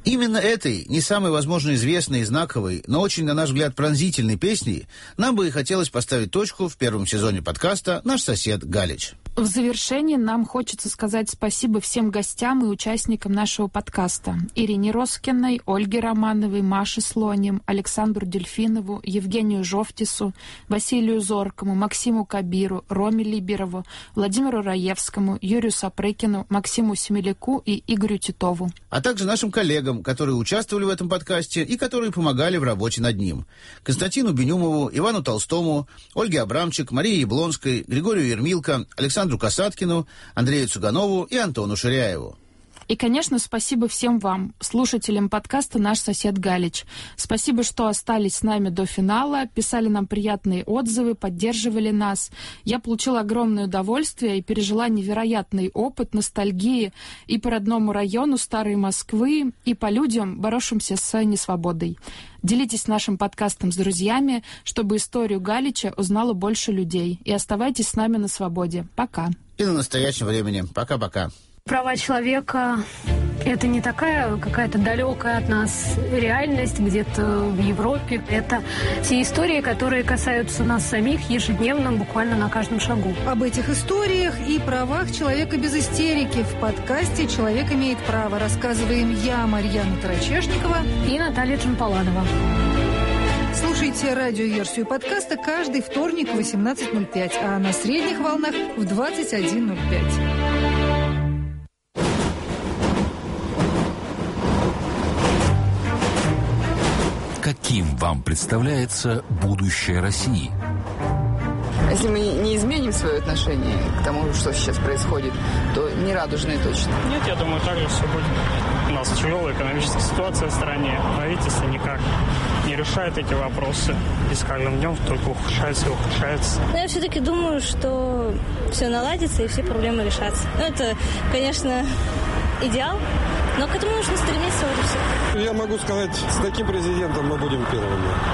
Именно этой, не самой, возможно, известной и знаковой, но очень, на наш взгляд, пронзительной песней нам бы и хотелось поставить точку в первом сезоне подкаста «Наш сосед Галич». В завершении нам хочется сказать спасибо всем гостям и участникам нашего подкаста. Ирине Роскиной, Ольге Романовой, Маше Слоним, Александру Дельфинову, Евгению Жовтису, Василию Зоркому, Максиму Кабиру, Роме Либерову, Владимиру Раевскому, Юрию Сапрыкину, Максиму Семеляку и Игорю Титову. А также нашим коллегам, которые участвовали в этом подкасте и которые помогали в работе над ним. Константину Бенюмову, Ивану Толстому, Ольге Абрамчик, Марии Яблонской, Григорию Ермилко, Александру Касаткину, Андрею Цуганову и Антону Ширяеву. И, конечно, спасибо всем вам, слушателям подкаста «Наш сосед Галич». Спасибо, что остались с нами до финала, писали нам приятные отзывы, поддерживали нас. Я получила огромное удовольствие и пережила невероятный опыт ностальгии и по родному району Старой Москвы, и по людям, боровшимся с несвободой. Делитесь нашим подкастом с друзьями, чтобы историю Галича узнало больше людей. И оставайтесь с нами на свободе. Пока. И на настоящем времени. Пока-пока. Права человека – это не такая какая-то далекая от нас реальность где-то в Европе. Это те истории, которые касаются нас самих ежедневно, буквально на каждом шагу. Об этих историях и правах человека без истерики в подкасте «Человек имеет право» рассказываем я, Марьяна Тарачешникова и Наталья Джампаладова. Слушайте радиоверсию подкаста каждый вторник в 18:05, а на средних волнах в 21:05. Каким вам представляется будущее России? Если мы не изменим свое отношение к тому, что сейчас происходит, то не радужное точно. Нет, я думаю, так же все будет. У нас тяжелая экономическая ситуация в стране. Правительство никак не решает эти вопросы. И с каждым днем только ухудшается и ухудшается. Но я все-таки думаю, что все наладится и все проблемы решатся. Ну, это, конечно, идеал, но к этому нужно стремиться. Вот и все. Я могу сказать, с таким президентом мы будем первыми.